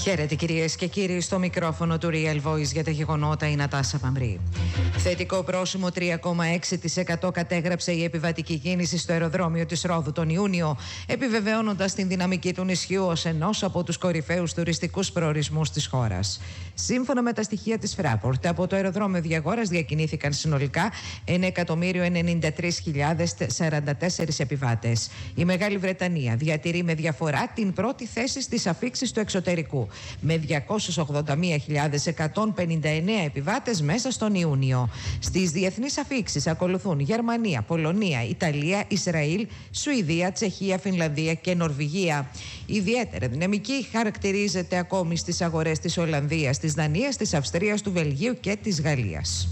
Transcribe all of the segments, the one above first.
Χαίρετε κυρίες και κύριοι, στο μικρόφωνο του Real Voice για τα γεγονότα η Νατάσα Παμρή. Θετικό πρόσημο 3,6% κατέγραψε η επιβατική κίνηση στο αεροδρόμιο της Ρόδου τον Ιούνιο, επιβεβαιώνοντας την δυναμική του νησιού ως ενός από τους κορυφαίους τουριστικούς προορισμούς της χώρας. Σύμφωνα με τα στοιχεία της Fraport, από το αεροδρόμιο Διαγόρας διακινήθηκαν συνολικά 1.093.044 επιβάτες. Η Μεγάλη Βρετανία διατηρεί με διαφορά την πρώτη θέση στις αφίξεις του εξωτερικού, με 281.159 επιβάτες μέσα στον Ιούνιο. Στις διεθνείς αφίξεις ακολουθούν Γερμανία, Πολωνία, Ιταλία, Ισραήλ, Σουηδία, Τσεχία, Φινλανδία και Νορβηγία. Ιδιαίτερα δυναμική χαρακτηρίζεται ακόμη στις αγορές της Ολλανδίας, της Δανίας, της Αυστρίας, του Βελγίου και της Γαλλίας.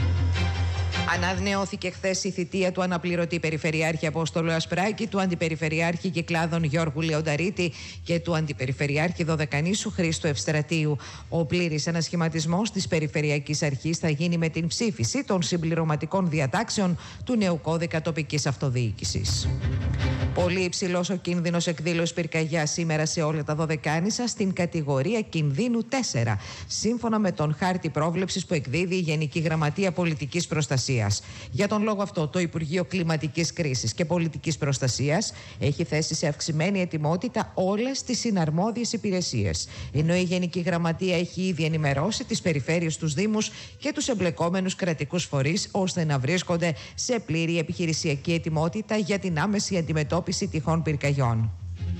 Ανανεώθηκε χθες η θητεία του αναπληρωτή Περιφερειάρχη Απόστολου Ασπράκη, του Αντιπεριφερειάρχη Κυκλάδων Γιώργου Λεονταρίτη και του Αντιπεριφερειάρχη Δωδεκανήσου Χρήστου Ευστρατείου. Ο πλήρης ανασχηματισμός της Περιφερειακής Αρχής θα γίνει με την ψήφιση των συμπληρωματικών διατάξεων του νέου κώδικα τοπικής αυτοδιοίκησης. Πολύ υψηλός ο κίνδυνος εκδήλωσης πυρκαγιάς σήμερα σε όλα τα Δωδεκάνησα στην κατηγορία κινδύνου 4, σύμφωνα με τον χάρτη πρόβλεψης που εκδίδει η Γενική Γραμματεία Πολιτικής Προστασίας. Για τον λόγο αυτό, το Υπουργείο Κλιματικής Κρίσης και Πολιτικής Προστασίας έχει θέσει σε αυξημένη ετοιμότητα όλες τις συναρμόδιες υπηρεσίες, ενώ η Γενική Γραμματεία έχει ήδη ενημερώσει τις περιφέρειες, τους Δήμους και τους εμπλεκόμενους κρατικούς φορείς, ώστε να βρίσκονται σε πλήρη επιχειρησιακή ετοιμότητα για την άμεση αντιμετώπιση τυχόν πυρκαγιών.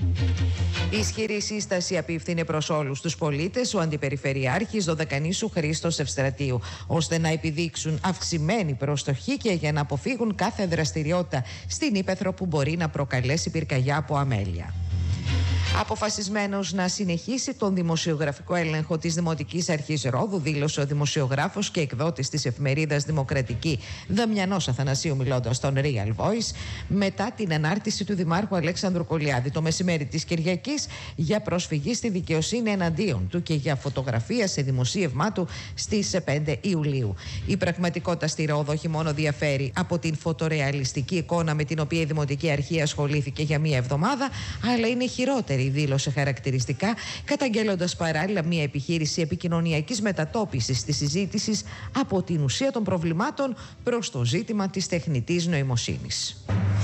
Ισχυρή σύσταση απίφθινε προς όλους τους πολίτες ο Αντιπεριφερειάρχης Δωδεκανήσου Χρήστος Ευστρατείου, ώστε να επιδείξουν αυξημένη προστοχή και για να αποφύγουν κάθε δραστηριότητα στην ύπαιθρο που μπορεί να προκαλέσει πυρκαγιά από αμέλεια. Αποφασισμένος να συνεχίσει τον δημοσιογραφικό έλεγχο της Δημοτικής Αρχής Ρόδου, δήλωσε ο δημοσιογράφος και εκδότης της εφημερίδας Δημοκρατική Δαμιανός Αθανασίου, μιλώντας στον Real Voice, μετά την ανάρτηση του Δημάρχου Αλέξανδρου Κολιάδη το μεσημέρι της Κυριακής για προσφυγή στη δικαιοσύνη εναντίον του και για φωτογραφία σε δημοσίευμά του στις 5 Ιουλίου. Η πραγματικότητα στη Ρόδο όχι μόνο διαφέρει από την φωτορεαλιστική εικόνα με την οποία η Δημοτική Αρχή ασχολήθηκε για μία εβδομάδα, αλλά είναι χειρότερη, δήλωσε χαρακτηριστικά, καταγγέλλοντας παράλληλα μια επιχείρηση επικοινωνιακής μετατόπισης της συζήτησης από την ουσία των προβλημάτων προς το ζήτημα της τεχνητής νοημοσύνης.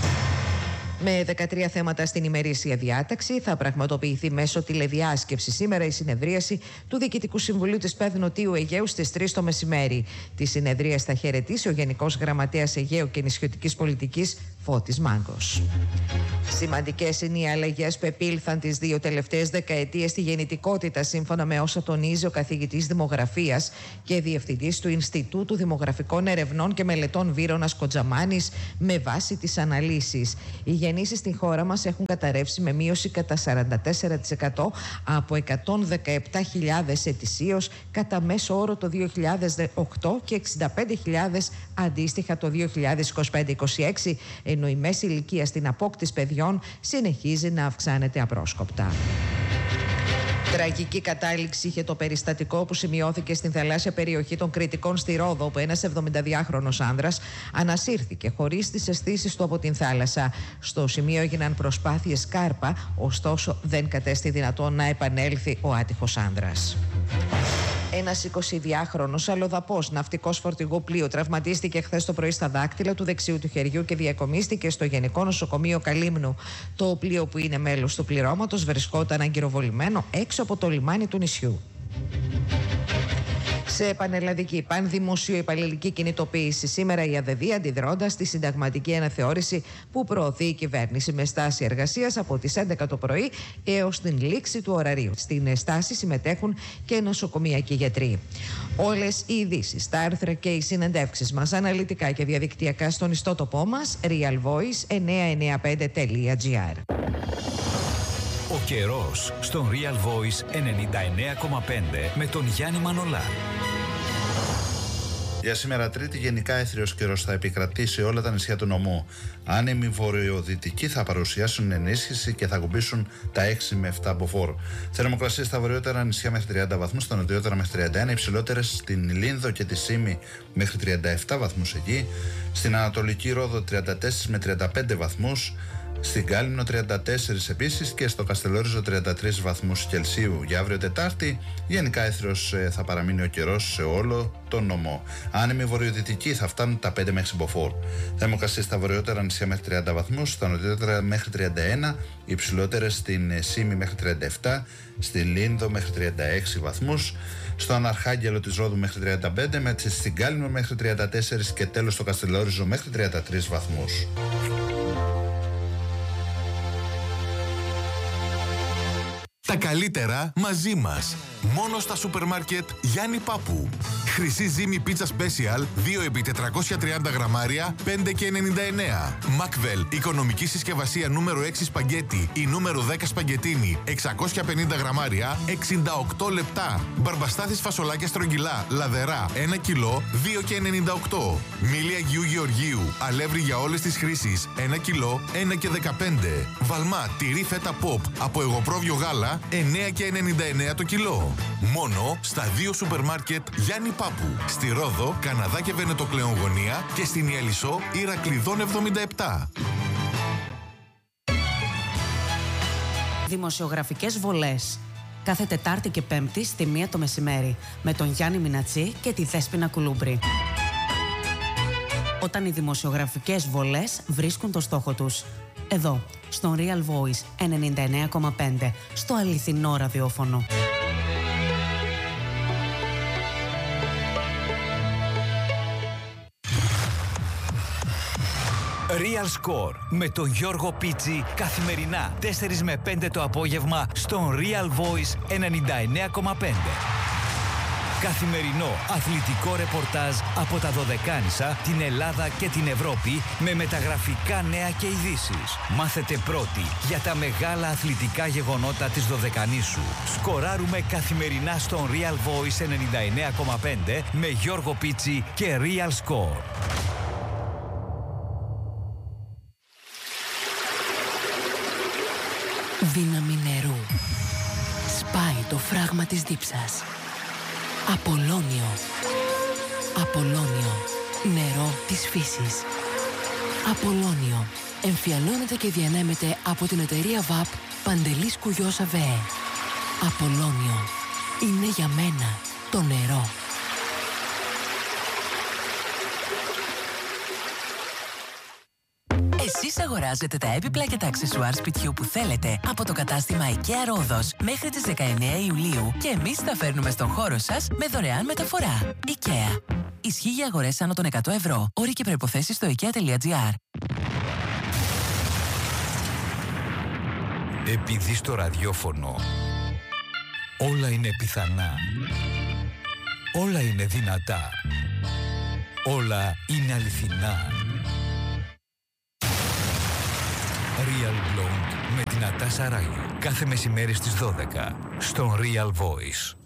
Με 13 θέματα στην ημερήσια διάταξη θα πραγματοποιηθεί μέσω τηλεδιάσκεψη σήμερα η συνεδρίαση του Διοικητικού Συμβουλίου της ΠΕΔ Νοτίου Αιγαίου στις 3 το μεσημέρι. Τη συνεδρία θα χαιρετήσει ο Γενικός Γραμματέας Αιγαίου και Νησιωτικής Πολιτικής Φώτης Μάγκος. Σημαντικές είναι οι αλλαγές που επήλθαν τις 2 τελευταίες δεκαετίες στη γεννητικότητα, σύμφωνα με όσα τονίζει ο καθηγητής Δημογραφίας και διευθυντής του Ινστιτούτου Δημογραφικών Ερευνών και Μελετών Βύρωνας Κοντζαμάνης, με βάση τις αναλύσεις. Οι γεννήσεις στην χώρα μας έχουν καταρρεύσει με μείωση κατά 44% από 117.000 ετησίως κατά μέσο όρο το 2008 και 65.000 αντίστοιχα το 2025-26, ενώ η μέση ηλικία στην απόκτηση παιδιών συνεχίζει να αυξάνεται απρόσκοπτα. Τραγική κατάληξη είχε το περιστατικό που σημειώθηκε στην θαλάσσια περιοχή των Κρητικών στη Ρόδο, όπου ένας 72χρονος άνδρας ανασύρθηκε χωρίς τις αισθήσεις του από την θάλασσα. Στο σημείο έγιναν προσπάθειες σκάρπα, ωστόσο δεν κατέστη δυνατόν να επανέλθει ο άτυχος άνδρας. Ένας 22χρονος αλλοδαπός ναυτικός φορτηγού πλοίου τραυματίστηκε χθες το πρωί στα δάκτυλα του δεξιού του χεριού και διακομίστηκε στο Γενικό Νοσοκομείο Καλύμνου. Το πλοίο, που είναι μέλος του πληρώματος, βρισκόταν αγκυροβολημένο έξω από το λιμάνι του νησιού. Σε πανελλαδική πανδημοσιοϊπαλληλική κινητοποίηση σήμερα η ΑΔΔ, αντιδρώντας στη συνταγματική αναθεώρηση που προωθεί η κυβέρνηση με στάση εργασίας από τις 11 το πρωί έως την λήξη του ωραρίου. Στην στάση συμμετέχουν και νοσοκομιακοί γιατροί. Όλες οι ειδήσεις, τα άρθρα και οι συνεντεύξεις μας αναλυτικά και διαδικτυακά στον ιστότοπό μας realvoice995.gr. Ο καιρός στον Real Voice 99,5 με τον Γιάννη Μανολά. Για σήμερα Τρίτη, γενικά έθριος καιρός θα επικρατήσει σε όλα τα νησιά του νομού. Άνεμοι βορειοδυτικοί θα παρουσιάσουν ενίσχυση και θα κουμπίσουν τα 6 με 7 μποφόρ. Θερμοκρασίες στα βορειότερα νησιά μέχρι 30 βαθμούς, στα νοτιότερα μέχρι 31, υψηλότερες στην Λίνδο και τη Σύμη μέχρι 37 βαθμούς εκεί, στην Ανατολική Ρόδο 34 με 35 βαθμούς, Στην Κάλυμνο 34 επίσης και στο Καστελόριζο 33 βαθμούς Κελσίου. Για αύριο Τετάρτη γενικά έθριος θα παραμείνει ο καιρός σε όλο τον νομό. Άνεμοι βορειοδυτικοί θα φτάνουν τα 5 μέχρι Μποφόρ. Θερμοκρασίες στα βορειότερα νησιά μέχρι 30 βαθμούς, στα νοτιότερα μέχρι 31, οι υψηλότερες στην Σύμη μέχρι 37, στη Λίνδο μέχρι 36 βαθμούς, στον Αρχάγγελο της Ρόδου μέχρι 35, στην Κάλυμνο μέχρι 34 και τέλος στο Καστελόριζο μέχρι 33 βαθμούς. Τα καλύτερα μαζί μας. Μόνο στα σούπερ μάρκετ Γιάννη Πάπου. Χρυσή ζύμη πίτσα special 2x430 γραμμάρια 5,99. Μακβέλ οικονομική συσκευασία νούμερο 6 σπαγκέτι ή νούμερο 10 σπαγκετίνι 650 γραμμάρια 68 λεπτά. Μπαρμπαστάθης φασολάκια στρογγυλά λαδερά 1 κιλό 2,98. Μήλι Αγίου Γεωργίου αλεύρι για όλες τις χρήσεις 1 κιλό 1,15. Βαλμά τυρί φέτα ποπ από εγωπρόβιο γάλα 9,99 το κιλό. Μόνο στα 2 σούπερ μάρκετ Γιάννη Πάπου. Στη Ρόδο, Καναδά και Βενετοκλέον Γωνία και στην Ιαλισσό Ηρακλειδών 77. Δημοσιογραφικές βολές. Κάθε Τετάρτη και Πέμπτη στη 1 το μεσημέρι με τον Γιάννη Μινατσί και τη Δέσποινα Κουλούμπρη. Όταν οι δημοσιογραφικές βολές βρίσκουν το στόχο τους. Εδώ, στον Real Voice 99,5, στο αληθινό ραδιόφωνο. Real Score με τον Γιώργο Πίτσι καθημερινά 4 με 5 το απόγευμα στον Real Voice 99,5. Καθημερινό αθλητικό ρεπορτάζ από τα Δωδεκάνησα, την Ελλάδα και την Ευρώπη με μεταγραφικά νέα και ειδήσεις. Μάθετε πρώτοι για τα μεγάλα αθλητικά γεγονότα της Δωδεκανήσου. Σκοράρουμε καθημερινά στον Real Voice 99,5 με Γιώργο Πίτσι και Real Score. Δύναμη νερού. Σπάει το φράγμα της δίψας. Απολώνιο. Απολώνιο. Νερό της φύσης. Απολώνιο. Εμφιαλώνεται και διανέμεται από την εταιρεία ΒΑΠ Παντελής Κουγιός ΑΒΕ. Απολώνιο. Είναι για μένα το νερό. Εσείς αγοράζετε τα έπιπλα και τα αξεσουάρ σπιτιού που θέλετε από το κατάστημα IKEA Ρόδος μέχρι τις 19 Ιουλίου και εμείς τα φέρνουμε στον χώρο σας με δωρεάν μεταφορά. IKEA. Ισχύει για αγορές άνω των 100 ευρώ. Όροι και προϋποθέσεις στο IKEA.gr. Επειδή στο ραδιόφωνο όλα είναι πιθανά, όλα είναι δυνατά, όλα είναι αληθινά. Real Blonde με την Νατάσα Ράγιου. Κάθε μεσημέρι στις 12 στον Real Voice.